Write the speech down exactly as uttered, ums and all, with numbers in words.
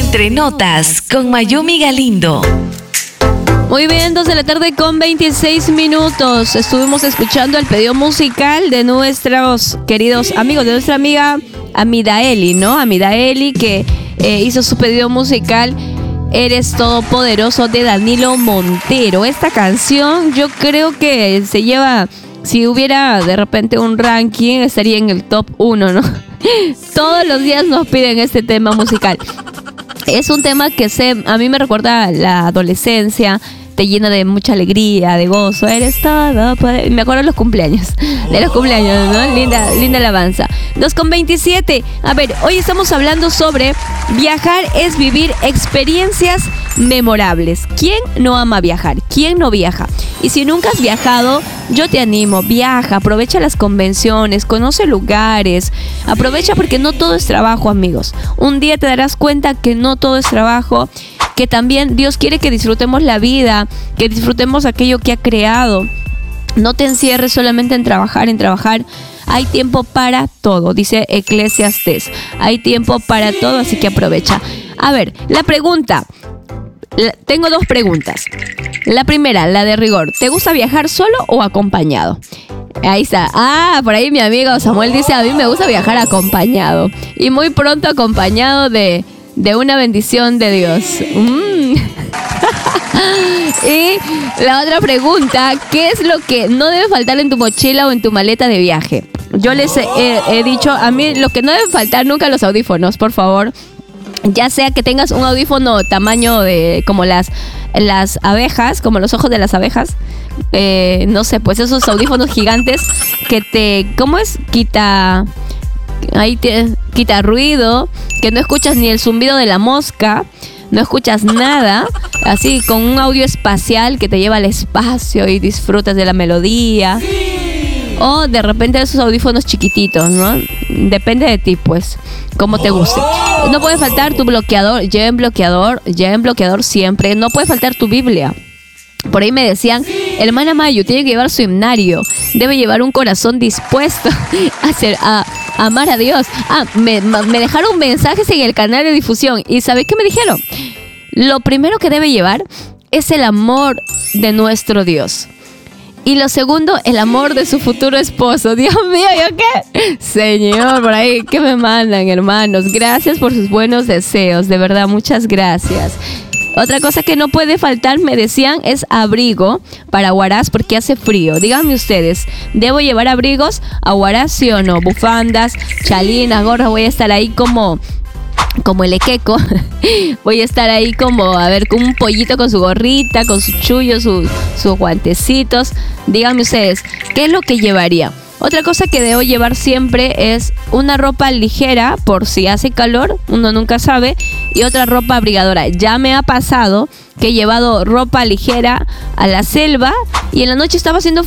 Entre Notas con Mayumi Galindo. Muy bien, dos de la tarde con veintiséis minutos. Estuvimos escuchando el pedido musical de nuestros queridos amigos, de nuestra amiga Amidaeli, ¿no? Amidaeli, que eh, hizo su pedido musical Eres Todopoderoso, de Danilo Montero. Esta canción yo creo que se lleva, si hubiera de repente un ranking, estaría en el top uno, ¿no? Todos los días nos piden este tema musical. Es un tema que se, a mí me recuerda la adolescencia, te llena de mucha alegría, de gozo. Eres todo, poder... me acuerdo de los cumpleaños, de los cumpleaños, ¿no? Linda, linda alabanza. dos con veintisiete. A ver, hoy estamos hablando sobre viajar es vivir experiencias memorables. ¿Quién no ama viajar? ¿Quién no viaja? Y si nunca has viajado, yo te animo, viaja, aprovecha las convenciones, conoce lugares, aprovecha porque no todo es trabajo, amigos. Un día te darás cuenta que no todo es trabajo, que también Dios quiere que disfrutemos la vida, que disfrutemos aquello que ha creado. No te encierres solamente en trabajar, en trabajar. Hay tiempo para todo, dice Eclesiastés. Hay tiempo para todo, así que aprovecha. A ver, la pregunta. La, tengo dos preguntas. La primera, la de rigor. ¿Te gusta viajar solo o acompañado? Ahí está. Ah, por ahí mi amigo Samuel dice, a mí me gusta viajar acompañado. Y muy pronto acompañado de... de una bendición de Dios. Mm. Y la otra pregunta, ¿qué es lo que no debe faltar en tu mochila o en tu maleta de viaje? Yo les he, he, he dicho, a mí lo que no debe faltar nunca, los audífonos, por favor. Ya sea que tengas un audífono tamaño de como las, las abejas, como los ojos de las abejas. Eh, no sé, pues esos audífonos gigantes que te... ¿Cómo es? Quita... Ahí te quita ruido, que no escuchas ni el zumbido de la mosca, no escuchas nada, así con un audio espacial que te lleva al espacio y disfrutas de la melodía. O de repente esos audífonos chiquititos, ¿no? Depende de ti, pues, como te guste. No puede faltar tu bloqueador, lleven bloqueador, lleven bloqueador siempre. No puede faltar tu Biblia. Por ahí me decían, hermana Mayu, tiene que llevar su himnario, debe llevar un corazón dispuesto a, hacer, a, a amar a Dios. Ah, me, me dejaron mensajes en el canal de difusión. ¿Y sabes qué me dijeron? Lo primero que debe llevar es el amor de nuestro Dios. Y lo segundo, el amor de su futuro esposo. Dios mío, ¿yo qué? Señor, por ahí, ¿qué me mandan, hermanos? Gracias por sus buenos deseos, de verdad, muchas gracias. Otra cosa que no puede faltar, me decían, es abrigo para Huaraz porque hace frío. Díganme ustedes, ¿debo llevar abrigos a Huaraz, sí o no? Bufandas, chalinas, gorras, voy a estar ahí como... como el equeco. Voy a estar ahí como, a ver, con un pollito con su gorrita, con su chullo, su, sus guantecitos. Díganme ustedes, ¿qué es lo que llevaría? Otra cosa que debo llevar siempre es una ropa ligera por si hace calor, uno nunca sabe, y otra ropa abrigadora. Ya me ha pasado que he llevado ropa ligera a la selva y en la noche estaba haciendo